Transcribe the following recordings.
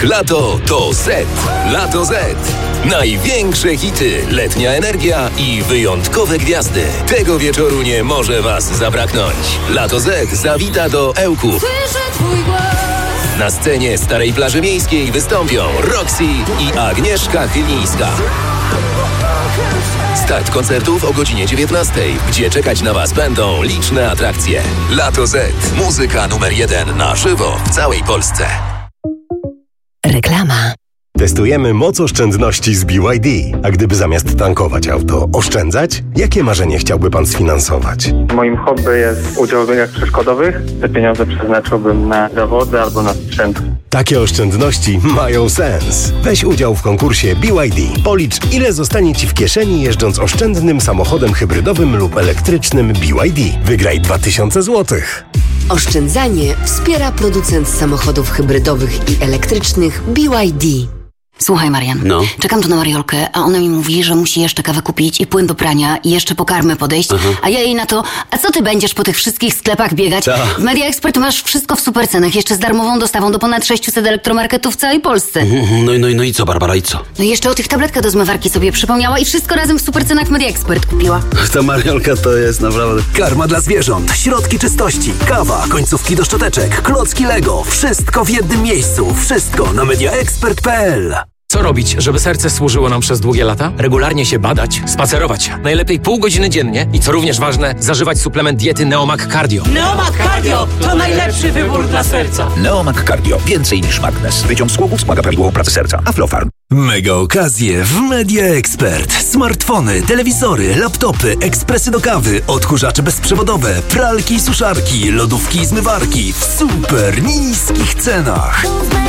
Jak lato, to Z. Lato Z. Największe hity, letnia energia i wyjątkowe gwiazdy. Tego wieczoru nie może Was zabraknąć. Lato Z zawita do Ełków. Słyszę twój głos. Na scenie Starej Plaży Miejskiej wystąpią Roxy i Agnieszka Chylińska. Start koncertów o godzinie 19, gdzie czekać na Was będą liczne atrakcje. Lato Z. Muzyka numer 1 na żywo w całej Polsce. Reklama. Testujemy moc oszczędności z BYD. A gdyby zamiast tankować auto oszczędzać? Jakie marzenie chciałby Pan sfinansować? Moim hobby jest udział w biegach przeszkodowych. Te pieniądze przeznaczyłbym na zawody albo na sprzęt. Takie oszczędności mają sens. Weź udział w konkursie BYD. Policz, ile zostanie Ci w kieszeni jeżdżąc oszczędnym samochodem hybrydowym lub elektrycznym BYD. Wygraj 2000 zł. Oszczędzanie wspiera producent samochodów hybrydowych i elektrycznych BYD. Słuchaj, Marian, czekam tu na Mariolkę, a ona mi mówi, że musi jeszcze kawę kupić i płyn do prania i jeszcze po karmę podejść, a ja jej na to, a co ty będziesz po tych wszystkich sklepach biegać? W Media Expert masz wszystko w super cenach, jeszcze z darmową dostawą do ponad 600 elektromarketów w całej Polsce. No i co, Barbara, i co? No i jeszcze o tych tabletkach do zmywarki sobie przypomniała i wszystko razem w super cenach w Media Expert kupiła. Ta Mariolka to jest naprawdę... Karma dla zwierząt, środki czystości, kawa, końcówki do szczoteczek, klocki Lego. Wszystko w jednym miejscu. Wszystko na mediaexpert.pl. Co robić, żeby serce służyło nam przez długie lata? Regularnie się badać, spacerować. Najlepiej pół godziny dziennie i co również ważne, zażywać suplement diety Neomag Cardio. Neomag Cardio to najlepszy wybór dla serca. Neomag Cardio. Więcej niż magnez. Wyciąg z głowów wspomaga prawidłową pracę serca. Aflofarm. Mega okazje w Media Expert. Smartfony, telewizory, laptopy, ekspresy do kawy, odkurzacze bezprzewodowe, pralki i suszarki, lodówki i zmywarki w super niskich cenach.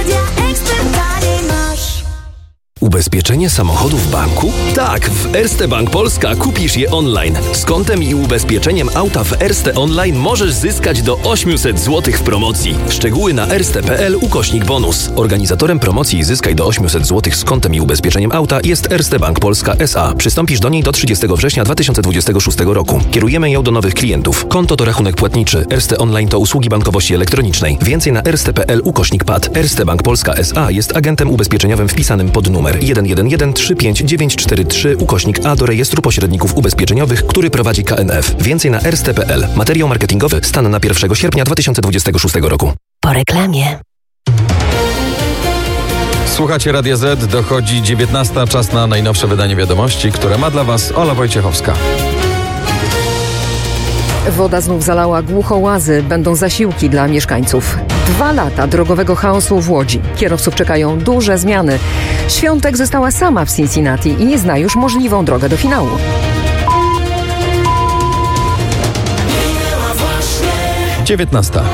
Ubezpieczenie samochodu w banku? Tak, w Erste Bank Polska kupisz je online. Z kontem i ubezpieczeniem auta w Erste Online możesz zyskać do 800 zł w promocji. Szczegóły na erste.pl/bonus. Organizatorem promocji Zyskaj do 800 zł z kontem i ubezpieczeniem auta jest Erste Bank Polska S.A. Przystąpisz do niej do 30 września 2026 roku. Kierujemy ją do nowych klientów. Konto to rachunek płatniczy. Erste Online to usługi bankowości elektronicznej. Więcej na erste.pl/PAD. Erste Bank Polska S.A. jest agentem ubezpieczeniowym wpisanym pod numer 111-35943/A do rejestru pośredników ubezpieczeniowych, który prowadzi KNF. Więcej na erste.pl. Materiał marketingowy stan na 1 sierpnia 2026 roku. Po reklamie. Słuchacie Radia Z, dochodzi 19, czas na najnowsze wydanie wiadomości, które ma dla Was Ola Wojciechowska. Woda znów zalała Głuchołazy. Będą zasiłki dla mieszkańców. 2 lata drogowego chaosu w Łodzi. Kierowców czekają duże zmiany. Świątek została sama w Cincinnati i nie zna już możliwą drogę do finału. Dziewiętnasta.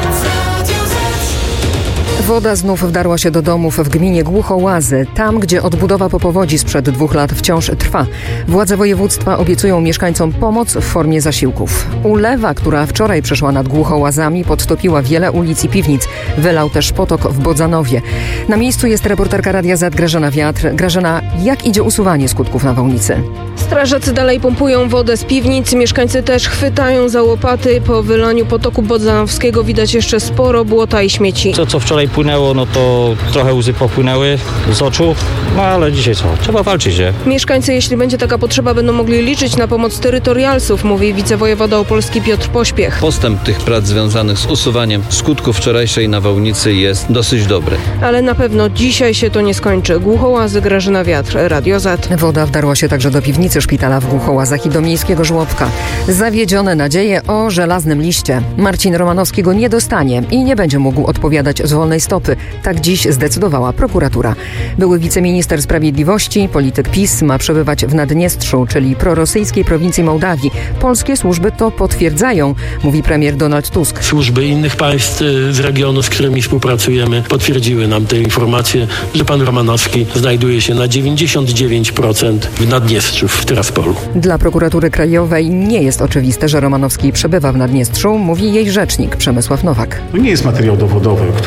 Woda znów wdarła się do domów w gminie Głuchołazy, tam gdzie odbudowa po powodzi sprzed 2 lat wciąż trwa. Władze województwa obiecują mieszkańcom pomoc w formie zasiłków. Ulewa, która wczoraj przeszła nad Głuchołazami, podtopiła wiele ulic i piwnic. Wylał też potok w Bodzanowie. Na miejscu jest reporterka Radia Z Grażyna Wiatr. Grażyna, jak idzie usuwanie skutków nawałnicy? Strażacy dalej pompują wodę z piwnic, mieszkańcy też chwytają za łopaty. Po wylaniu potoku bodzanowskiego widać jeszcze sporo błota i śmieci. Co wczoraj płynęło, no to trochę łzy popłynęły z oczu, no ale dzisiaj co? Trzeba walczyć, nie? Mieszkańcy, jeśli będzie taka potrzeba, będą mogli liczyć na pomoc terytorialsów, mówi wicewojewoda opolski Piotr Pośpiech. Postęp tych prac związanych z usuwaniem skutków wczorajszej nawałnicy jest dosyć dobry. Ale na pewno dzisiaj się to nie skończy. Głuchołazy, Grażyna Wiatr, Radio Z. Woda wdarła się także do piwnicy szpitala w Głuchołazach i do miejskiego żłobka. Zawiedzione nadzieje o żelaznym liście. Marcin Romanowski go nie dostanie i nie będzie mógł odpowiadać z wolnej stopy. Tak dziś zdecydowała prokuratura. Były wiceminister sprawiedliwości, polityk PiS ma przebywać w Naddniestrzu, czyli prorosyjskiej prowincji Mołdawii. Polskie służby to potwierdzają, mówi premier Donald Tusk. Służby innych państw z regionu, z którymi współpracujemy, potwierdziły nam te informacje, że pan Romanowski znajduje się na 99% w Naddniestrzu, w Tyraspolu. Dla prokuratury krajowej nie jest oczywiste, że Romanowski przebywa w Naddniestrzu, mówi jej rzecznik Przemysław Nowak. To nie jest materiał dowodowy, który można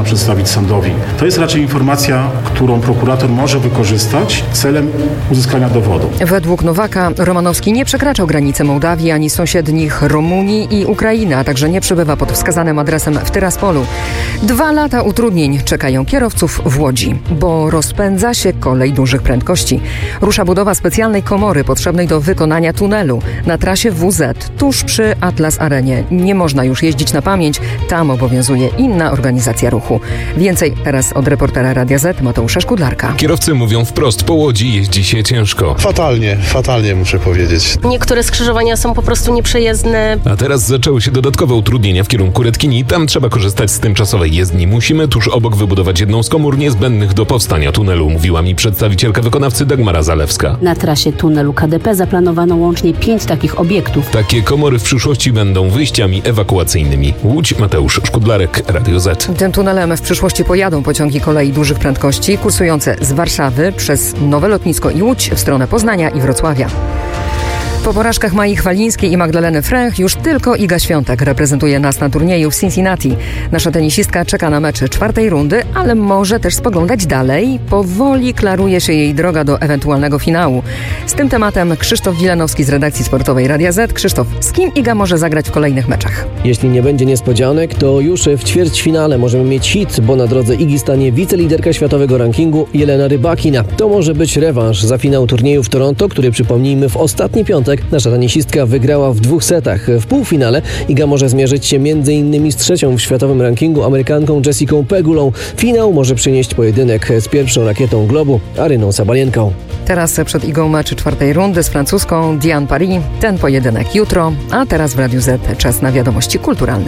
przedstawić sądowi. To jest raczej informacja, którą prokurator może wykorzystać celem uzyskania dowodu. Według Nowaka Romanowski nie przekraczał granicy Mołdawii ani sąsiednich Rumunii i Ukrainy, a także nie przebywa pod wskazanym adresem w Tyraspolu. 2 lata utrudnień czekają kierowców w Łodzi, bo rozpędza się kolej dużych prędkości. Rusza budowa specjalnej komory potrzebnej do wykonania tunelu na trasie WZ tuż przy Atlas Arenie. Nie można już jeździć na pamięć, tam obowiązuje inna organizacja ruchu. Więcej teraz od reportera Radia Z Mateusza Szkudlarka. Kierowcy mówią wprost, po Łodzi jeździ się ciężko. Fatalnie muszę powiedzieć. Niektóre skrzyżowania są po prostu nieprzejezdne. A teraz zaczęły się dodatkowe utrudnienia w kierunku Redkini. Tam trzeba korzystać z tymczasowej jezdni. Musimy tuż obok wybudować jedną z komór niezbędnych do powstania tunelu, mówiła mi przedstawicielka wykonawcy Dagmara Zalewska. Na trasie tunelu KDP zaplanowano łącznie 5 takich obiektów. Takie komory w przyszłości będą wyjściami ewakuacyjnymi. Łódź, Mateusz Szkudlarek, Radio Z. Tym tunelem w przyszłości pojadą pociągi kolei dużych prędkości kursujące z Warszawy przez Nowe Lotnisko i Łódź w stronę Poznania i Wrocławia. Po porażkach Mai Chwalińskiej i Magdaleny Fręch już tylko Iga Świątek reprezentuje nas na turnieju w Cincinnati. Nasza tenisistka czeka na mecz 4. rundy, ale może też spoglądać dalej. Powoli klaruje się jej droga do ewentualnego finału. Z tym tematem Krzysztof Wilanowski z redakcji sportowej Radia Z. Krzysztof, z kim Iga może zagrać w kolejnych meczach? Jeśli nie będzie niespodzianek, to już w ćwierćfinale możemy mieć hit, bo na drodze Igi stanie wiceliderka światowego rankingu Jelena Rybakina. To może być rewanż za finał turnieju w Toronto, który przypomnijmy w ostatni piątek nasza tenisistka wygrała w 2 setach. W półfinale Iga może zmierzyć się m.in. z 3. w światowym rankingu Amerykanką Jessicą Pegulą. Finał może przynieść pojedynek z pierwszą rakietą globu Aryną Sabalienką. Teraz przed Igą mecz 4. rundy z francuską Diane Paris. Ten pojedynek jutro, a teraz w Radiu Z czas na wiadomości kulturalne.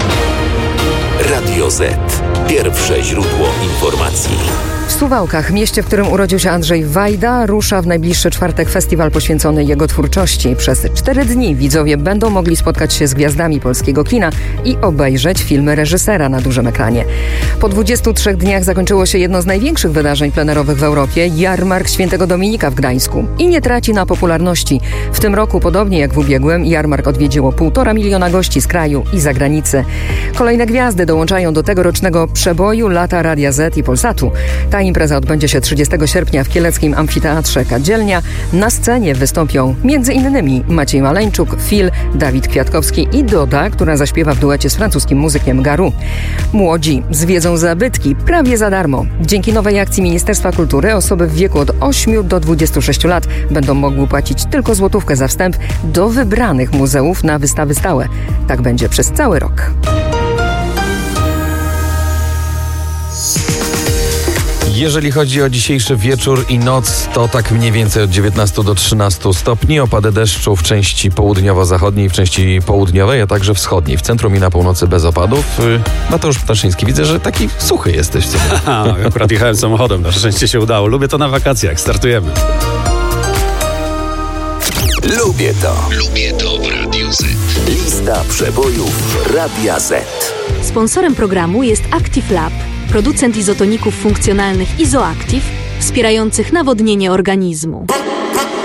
Radio Z. Pierwsze źródło informacji. W Suwałkach, mieście, w którym urodził się Andrzej Wajda, rusza w najbliższy czwartek festiwal poświęcony jego twórczości. Przez 4 dni widzowie będą mogli spotkać się z gwiazdami polskiego kina i obejrzeć filmy reżysera na dużym ekranie. Po 23 dniach zakończyło się jedno z największych wydarzeń plenerowych w Europie, Jarmark Świętego Dominika w Gdańsku. I nie traci na popularności. W tym roku, podobnie jak w ubiegłym, Jarmark odwiedziło 1,5 miliona gości z kraju i zagranicy. Kolejne gwiazdy dołączają do tegorocznego przeboju lata Radia Z i Polsatu. Ta impreza odbędzie się 30 sierpnia w kieleckim amfiteatrze Kadzielnia. Na scenie wystąpią m.in. Maciej Maleńczuk, Phil, Dawid Kwiatkowski i Doda, która zaśpiewa w duecie z francuskim muzykiem Garu. Młodzi zwiedzą zabytki prawie za darmo. Dzięki nowej akcji Ministerstwa Kultury osoby w wieku od 8 do 26 lat będą mogły płacić tylko złotówkę za wstęp do wybranych muzeów na wystawy stałe. Tak będzie przez cały rok. Jeżeli chodzi o dzisiejszy wieczór i noc, to tak mniej więcej od 19 do 13 stopni. Opady deszczu w części południowo-zachodniej, w części południowej, a także wschodniej. W centrum i na północy bez opadów. Mateusz Ptaszyński, widzę, że taki suchy jesteś. Akurat jechałem samochodem, na szczęście się udało. Lubię to na wakacjach, startujemy. Lubię to. Lubię to w Radiu Z. Lista przebojów Radia Z. Sponsorem programu jest Active Lab, producent izotoników funkcjonalnych Izoactive, wspierających nawodnienie organizmu.